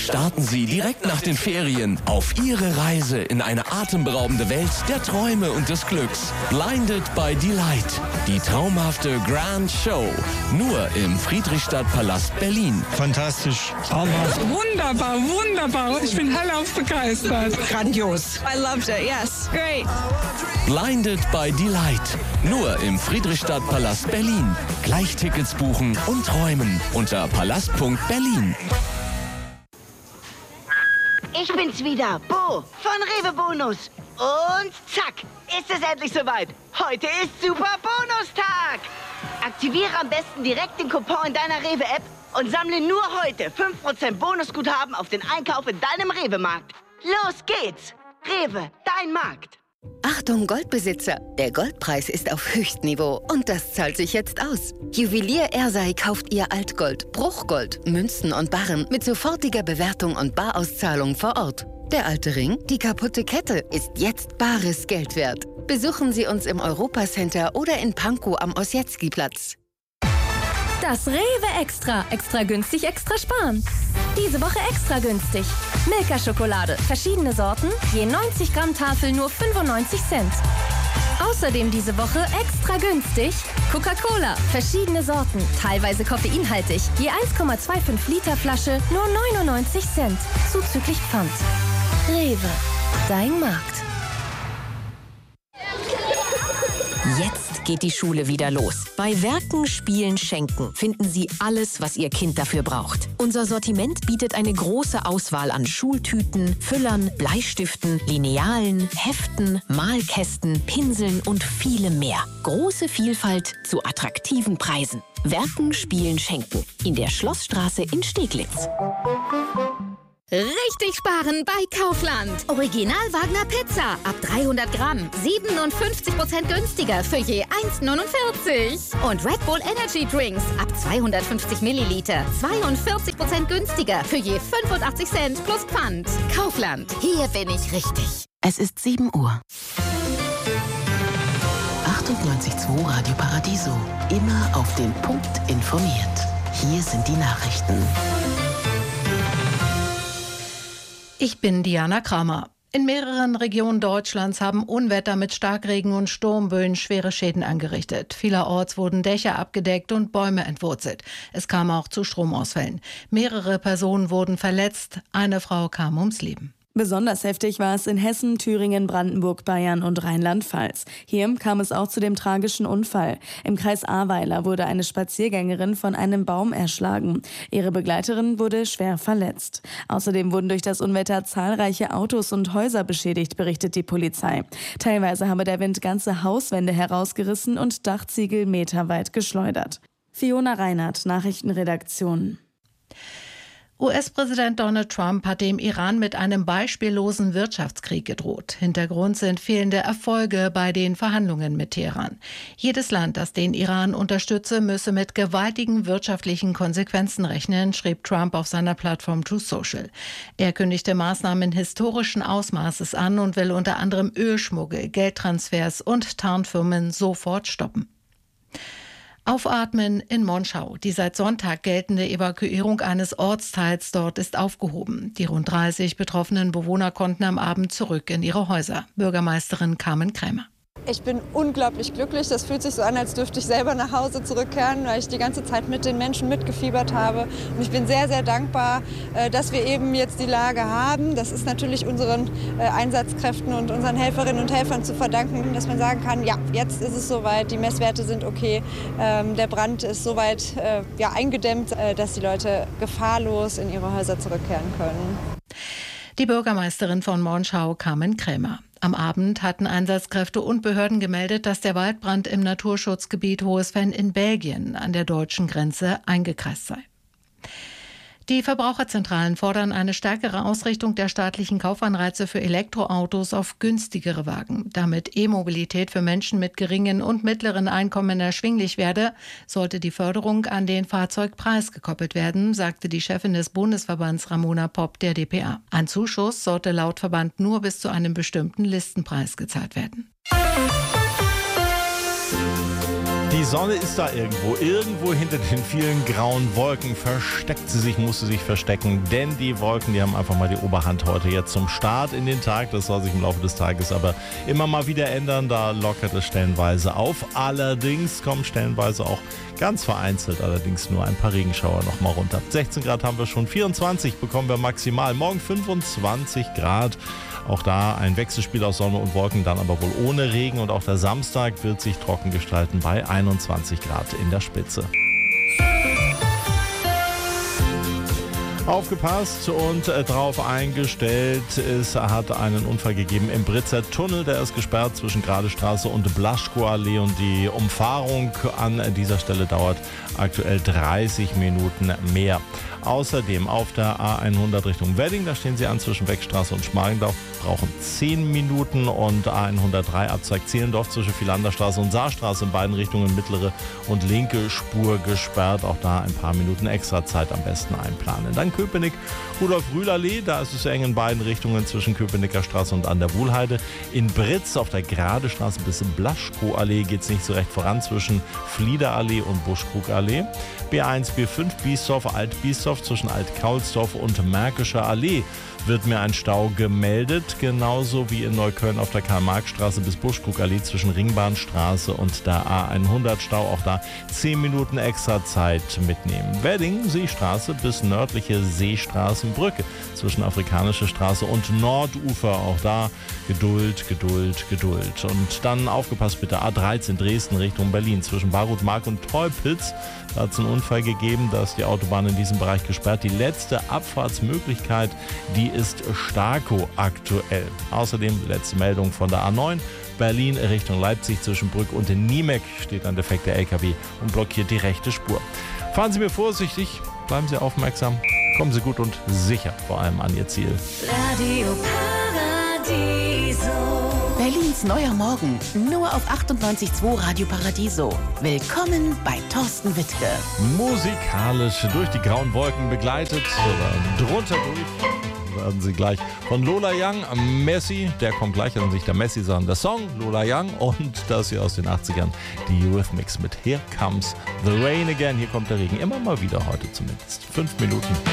Starten Sie direkt nach den Ferien auf Ihre Reise in eine atemberaubende Welt der Träume und des Glücks. Blinded by Delight. Die traumhafte Grand Show. Nur im Friedrichstadtpalast Berlin. Fantastisch. Traumhaft. Wunderbar, wunderbar. Ich bin hellauf begeistert. Grandios. I loved it, yes. Great. Blinded by Delight. Nur im Friedrichstadtpalast Berlin. Gleich Tickets buchen und träumen unter palast.berlin. Ich bin's wieder, Bo von Rewe Bonus. Und zack, ist es endlich soweit. Heute ist Super Bonustag. Aktiviere am besten direkt den Coupon in deiner Rewe-App und sammle nur heute 5% Bonusguthaben auf den Einkauf in deinem Rewe-Markt. Los geht's. Rewe, dein Markt. Achtung Goldbesitzer, der Goldpreis ist auf Höchstniveau und das zahlt sich jetzt aus. Juwelier Ersei kauft ihr Altgold, Bruchgold, Münzen und Barren mit sofortiger Bewertung und Barauszahlung vor Ort. Der alte Ring, die kaputte Kette ist jetzt bares Geld wert. Besuchen Sie uns im Europacenter oder in Pankow am Ossietzky-Platz. Das Rewe Extra. Extra günstig, extra sparen. Diese Woche extra günstig. Milka-Schokolade. Verschiedene Sorten. Je 90 Gramm Tafel nur 95 Cent. Außerdem diese Woche extra günstig. Coca-Cola. Verschiedene Sorten. Teilweise koffeinhaltig. Je 1,25 Liter Flasche nur 99 Cent. Zuzüglich Pfand. Rewe. Dein Markt. Jetzt geht die Schule wieder los. Bei Werken, Spielen, Schenken finden Sie alles, was Ihr Kind dafür braucht. Unser Sortiment bietet eine große Auswahl an Schultüten, Füllern, Bleistiften, Linealen, Heften, Malkästen, Pinseln und vielem mehr. Große Vielfalt zu attraktiven Preisen. Werken, Spielen, Schenken. In der Schlossstraße in Steglitz. Richtig sparen bei Kaufland. Original Wagner Pizza ab 300 Gramm. 57% günstiger für je 1,49. Und Red Bull Energy Drinks ab 250 Milliliter. 42% günstiger für je 85 Cent plus Pfand. Kaufland. Hier bin ich richtig. Es ist 7 Uhr. 98.2 Radio Paradiso. Immer auf den Punkt informiert. Hier sind die Nachrichten. Ich bin Diana Kramer. In mehreren Regionen Deutschlands haben Unwetter mit Starkregen und Sturmböen schwere Schäden angerichtet. Vielerorts wurden Dächer abgedeckt und Bäume entwurzelt. Es kam auch zu Stromausfällen. Mehrere Personen wurden verletzt. Eine Frau kam ums Leben. Besonders heftig war es in Hessen, Thüringen, Brandenburg, Bayern und Rheinland-Pfalz. Hier kam es auch zu dem tragischen Unfall. Im Kreis Ahrweiler wurde eine Spaziergängerin von einem Baum erschlagen. Ihre Begleiterin wurde schwer verletzt. Außerdem wurden durch das Unwetter zahlreiche Autos und Häuser beschädigt, berichtet die Polizei. Teilweise habe der Wind ganze Hauswände herausgerissen und Dachziegel meterweit geschleudert. Fiona Reinhardt, Nachrichtenredaktion. US-Präsident Donald Trump hat dem Iran mit einem beispiellosen Wirtschaftskrieg gedroht. Hintergrund sind fehlende Erfolge bei den Verhandlungen mit Teheran. Jedes Land, das den Iran unterstütze, müsse mit gewaltigen wirtschaftlichen Konsequenzen rechnen, schrieb Trump auf seiner Plattform Truth Social. Er kündigte Maßnahmen historischen Ausmaßes an und will unter anderem Ölschmuggel, Geldtransfers und Tarnfirmen sofort stoppen. Aufatmen in Monschau. Die seit Sonntag geltende Evakuierung eines Ortsteils dort ist aufgehoben. Die rund 30 betroffenen Bewohner konnten am Abend zurück in ihre Häuser. Bürgermeisterin Carmen Krämer. Ich bin unglaublich glücklich. Das fühlt sich so an, als dürfte ich selber nach Hause zurückkehren, weil ich die ganze Zeit mit den Menschen mitgefiebert habe. Und ich bin sehr, sehr dankbar, dass wir eben jetzt die Lage haben. Das ist natürlich unseren Einsatzkräften und unseren Helferinnen und Helfern zu verdanken, dass man sagen kann, ja, jetzt ist es soweit, die Messwerte sind okay, der Brand ist soweit eingedämmt, dass die Leute gefahrlos in ihre Häuser zurückkehren können. Die Bürgermeisterin von Monschau, Carmen Krämer. Am Abend hatten Einsatzkräfte und Behörden gemeldet, dass der Waldbrand im Naturschutzgebiet Hohesven in Belgien an der deutschen Grenze eingekreist sei. Die Verbraucherzentralen fordern eine stärkere Ausrichtung der staatlichen Kaufanreize für Elektroautos auf günstigere Wagen. Damit E-Mobilität für Menschen mit geringen und mittleren Einkommen erschwinglich werde, sollte die Förderung an den Fahrzeugpreis gekoppelt werden, sagte die Chefin des Bundesverbands Ramona Popp der dpa. Ein Zuschuss sollte laut Verband nur bis zu einem bestimmten Listenpreis gezahlt werden. Die Sonne ist da irgendwo hinter den vielen grauen Wolken versteckt sie sich, muss sie sich verstecken, denn die Wolken, die haben einfach mal die Oberhand heute jetzt zum Start in den Tag. Das soll sich im Laufe des Tages aber immer mal wieder ändern, da lockert es stellenweise auf. Allerdings kommen stellenweise auch ganz vereinzelt, allerdings nur ein paar Regenschauer noch mal runter. 16 Grad haben wir schon, 24 bekommen wir maximal, morgen 25 Grad. Auch da ein Wechselspiel aus Sonne und Wolken, dann aber wohl ohne Regen. Und auch der Samstag wird sich trocken gestalten bei 21 Grad in der Spitze. Aufgepasst und drauf eingestellt. Es hat einen Unfall gegeben im Britzer Tunnel. Der ist gesperrt zwischen Gradestraße und Blaschkoallee und die Umfahrung an dieser Stelle dauert aktuell 30 Minuten mehr. Außerdem auf der A100 Richtung Wedding, da stehen sie an zwischen Beckstraße und Schmargendorf, brauchen 10 Minuten und A103 Abzweig Zehlendorf zwischen Philanderstraße und Saarstraße in beiden Richtungen mittlere und linke Spur gesperrt. Auch da ein paar Minuten extra Zeit am besten einplanen. Dann Köpenick, Rudolf-Rühl-Allee, da ist es eng in beiden Richtungen zwischen Köpenicker Straße und an der Wuhlheide. In Britz auf der Gradestraße bis in Blaschkow-Allee geht es nicht so recht voran zwischen Fliederallee und Buschkrugallee. B1, B5, Biesdorf, Alt-Biesdorf zwischen Alt-Kaulsdorf und Märkischer Allee wird mir ein Stau gemeldet, genauso wie in Neukölln auf der Karl-Marx-Straße bis Buschkrugallee zwischen Ringbahnstraße und der A100 Stau. Auch da 10 Minuten extra Zeit mitnehmen. Wedding, Seestraße bis nördliche Seestraßenbrücke zwischen Afrikanische Straße und Nordufer. Auch da Geduld, Geduld, Geduld. Und dann aufgepasst bitte, A13 Dresden Richtung Berlin zwischen Barutmark und Teupitz. Da hat es einen Unfall gegeben, da ist die Autobahn in diesem Bereich gesperrt. Die letzte Abfahrtsmöglichkeit, die ist Starkow aktuell. Außerdem letzte Meldung von der A9. Berlin Richtung Leipzig zwischen Brück und Niemek steht ein defekter LKW und blockiert die rechte Spur. Fahren Sie mir vorsichtig, bleiben Sie aufmerksam, kommen Sie gut und sicher vor allem an Ihr Ziel. Radio Paradiso. Berlins neuer Morgen, nur auf 98.2 Radio Paradiso. Willkommen bei Thorsten Wittke. Musikalisch durch die grauen Wolken begleitet oder drunter durch. Werden Sie gleich von Lola Young, Messi, der kommt gleich an sich, der Messi sagen, der Song Lola Young und das hier aus den 80ern, die Eurythmics mit Here Comes the Rain Again. Hier kommt der Regen, immer mal wieder heute zumindest. 5 Minuten.